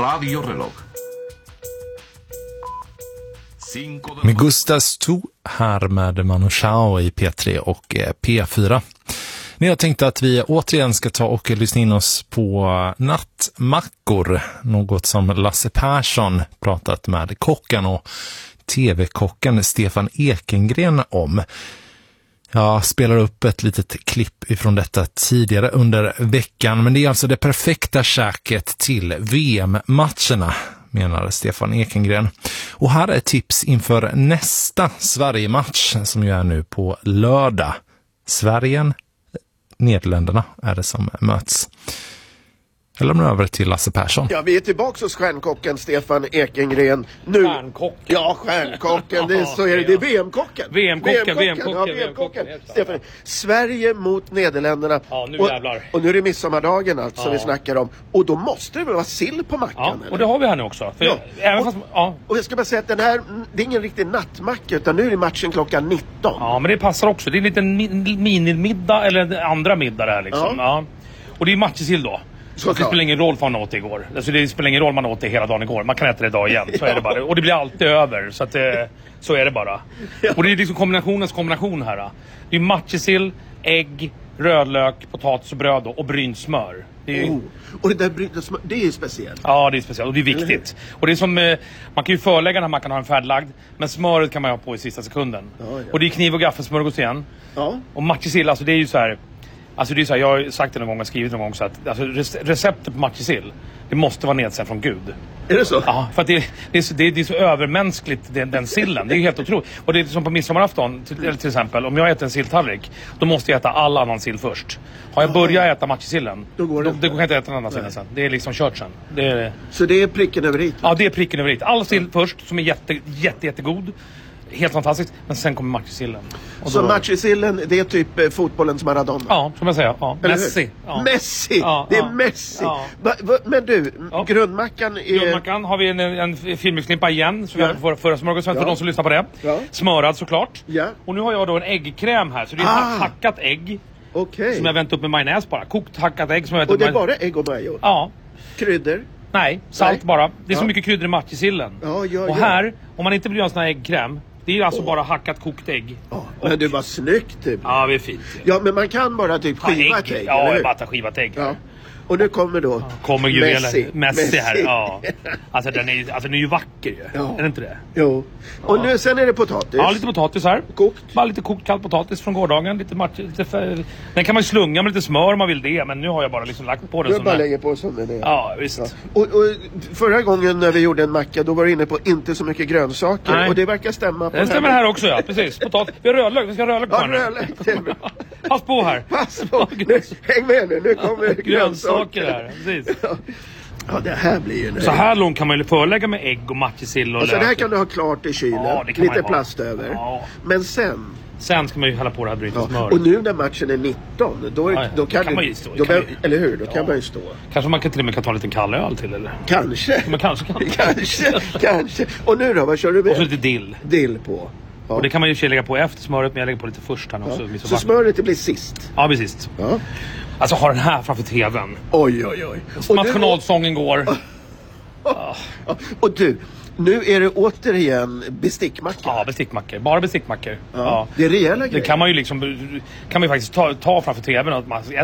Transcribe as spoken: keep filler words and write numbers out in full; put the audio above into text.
Radio Reloj. Med Gustav Stu här med Manu Chao i P tre och P fyra. Men jag tänkte att vi återigen ska ta och lyssna in oss på nattmackor. Något som Lasse Persson pratat med kocken och tv-kocken Stefan Ekengren om. Jag spelar upp ett litet klipp ifrån detta tidigare under veckan. Men det är alltså det perfekta käket till V M-matcherna, menar Stefan Ekengren. Och här är tips inför nästa Sverige-match som ju är nu på lördag. Sverige, Nederländerna är det som möts. Jag lämnar över till Lasse Persson. Ja, vi är tillbaka hos stjärnkocken Stefan Ekengren. Nu... Stjärnkocken. Ja, stjärnkocken. Det är, så är det. Det är V M-kocken. V M-kocken, V M-kocken. Ja, V M-kocken. Stefan, Sverige mot Nederländerna. Ja, nu och, jävlar. och nu är det midsommardagen alltså, ja. som vi snackar om. Och då måste det väl vara sill på mackan? Ja, eller? och det har vi här nu också. För ja. även och, fast, ja. och jag ska bara säga att den här, det är ingen riktig nattmacka, utan nu är matchen klockan nitton. Ja, men det passar också. Det är en liten mi- minimiddag eller andra middag det här liksom. Ja. Ja. Och det är matjessill då. Så det spelar ingen roll vad man åt det igår. Alltså det spelar ingen roll man åt det hela dagen igår. Man kan äta det idag igen. Så är det bara. Och det blir alltid över. Så, att det, så är det bara. Och det är liksom kombinationens kombination här. Det är matjessill, ägg, rödlök, potatis och bröd och brynt smör. Det är, oh. Och det där brynt smör, det är ju speciellt. Ja, det är speciellt. Och det är viktigt. Och det är som, man kan ju förlägga när man kan ha en färdlagd. Men smöret kan man ha på i sista sekunden. Ja, ja. Och det är kniv och gaffelsmörgås igen. Ja. Och matjessill, alltså det är ju så här. Alltså det är så här, jag har sagt det någon gång och skrivit någon gång så att alltså receptet på matjessill, det måste vara nedsänd från Gud. Är det så? Ja, för att det, det, är, så, det, är, det är så övermänskligt den, den sillen. Det är ju helt otroligt. Och det är som på midsommarafton till, till exempel, om jag äter en silltallrik, då måste jag äta all annan sill först. Har jag börjat äta matjessillen, då går det, då, det går jag inte äta en annan sill sen. Det är liksom kört sen. Det är, så det är pricken över hit? Ja, det är pricken över hit. All sill först som är jätte, jätte, jättegod. Helt fantastiskt, men sen kommer matjessillen. Så då... matjessillen, det är typ eh, fotbollens Maradona? Ja, som jag säger. Ja. Messi. Ja. Messi! Ja, det är ja. Messi! Ja. Va, va, men du, ja. grundmackan är... Grundmackan har vi en, en filmknippa igen, som ja. vi hade för, förra smörgåsen, ja. för de som lyssnar på det. Ja. Smörad såklart. Ja. Och nu har jag då en äggkräm här, så det är ah. hackat ägg. Okay. Som jag vänt upp med majonnäs bara. Kokt hackat ägg som jag och det är maj... bara ägg och majo? Ja. Kryddor? Nej, salt Nej. bara. Det är så ja. mycket kryddor i matjessillen. Ja, ja, och här, om man inte vill göra en sån här äggkräm, det är alltså oh. bara hackat kokt ägg. Oh. Och... Men det var snyggt typ. Ja, det är fint. Ja, men man kan bara typ skiva ett ägg. Ja, bara ta skivat ägg. Ja. Och nu kommer då ja, kommer ju Messi. Messi här. Ja. Alltså den är, alltså, den är ju vacker ju. Ja. Är det inte det? Jo. Och ja. nu, sen är det potatis. Ja, lite potatis här. Kokt. Bara lite kokt kall potatis från gårdagen. Lite match, lite för... Den kan man ju slunga med lite smör om man vill det. Men nu har jag bara liksom lagt på den. Du bara lägger på som den är. Ja, visst. Ja. Och, och förra gången när vi gjorde en macka, då var du inne på inte så mycket grönsaker. Nej. Och det verkar stämma på det stämmer här, här också, ja. Precis. Potatis. Vi har rödlök. Vi ska ha rödlök på ja, rödlök. Pass på här. Pass på. Nu, häng med nu. Nu kommer ja, grönsaker. grönsaker här. Precis. Ja, det här blir ju... Så här långt kan man ju förlägga med ägg och matjessill och alltså, det här kan du ha klart i kylen. Ja, lite plast över. Ja. Men sen... Sen ska man ju hälla på det här brytet ja. smör. Och nu när matchen är nitton, då, är, ja, ja. då kan, då kan man ju stå. Då kan, eller hur? Då ja. kan man ju stå. Kanske man kan till och med kan ta en liten kall öl till, eller? Kanske. Men kanske kan. kanske, kanske. Och nu då, vad kör du med? Och så lite dill. Dill på. Ja. Och det kan man ju lägga på efter smöret, men jag lägger på lite först här också. Ja. Så smöret det blir sist? Ja, blir sist. Ja. Alltså, har den här framför tvn. Oj, oj, oj. Nationalsången går. Ja. Och du, nu är det återigen bestickmackor. Ja, bestickmackor. Bara bestickmackor. Ja. Ja. Det är rejäla grejer. Det kan man ju liksom kan man ju faktiskt ta, ta framför tvn. Och man,